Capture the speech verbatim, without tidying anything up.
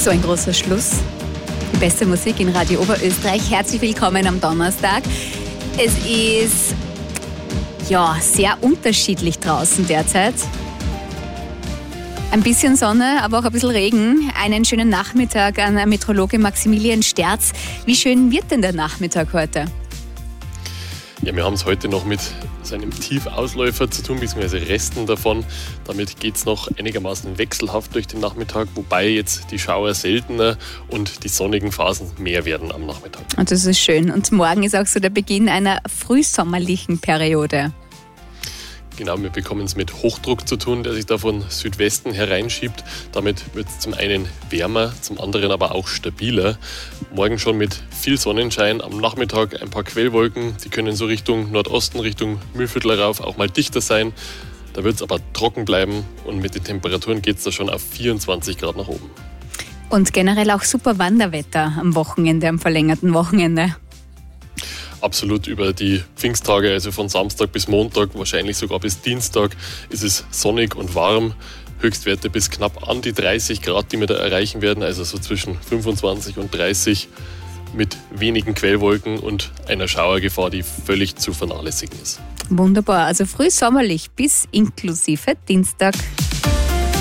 So ein großer Schluss. Die beste Musik in Radio Oberösterreich. Herzlich willkommen am Donnerstag. Es ist ja sehr unterschiedlich draußen derzeit. Ein bisschen Sonne, aber auch ein bisschen Regen. Einen schönen Nachmittag an Meteorologe Maximilian Sterz. Wie schön wird denn der Nachmittag heute? Ja, wir haben es heute noch mit seinem Tiefausläufer zu tun, beziehungsweise Resten davon. Damit geht es noch einigermaßen wechselhaft durch den Nachmittag, wobei jetzt die Schauer seltener und die sonnigen Phasen mehr werden am Nachmittag. Und das ist schön. Und morgen ist auch so der Beginn einer frühsommerlichen Periode. Genau, wir bekommen es mit Hochdruck zu tun, der sich da von Südwesten hereinschiebt. Damit wird es zum einen wärmer, zum anderen aber auch stabiler. Morgen schon mit viel Sonnenschein, am Nachmittag ein paar Quellwolken. Die können so Richtung Nordosten, Richtung Mühlviertel rauf auch mal dichter sein. Da wird es aber trocken bleiben und mit den Temperaturen geht es da schon auf vierundzwanzig Grad nach oben. Und generell auch super Wanderwetter am Wochenende, am verlängerten Wochenende. Absolut, über die Pfingsttage, also von Samstag bis Montag, wahrscheinlich sogar bis Dienstag, ist es sonnig und warm. Höchstwerte bis knapp an die dreißig Grad, die wir da erreichen werden, also so zwischen fünfundzwanzig und dreißig mit wenigen Quellwolken und einer Schauergefahr, die völlig zu vernachlässigen ist. Wunderbar, also früh sommerlich bis inklusive Dienstag.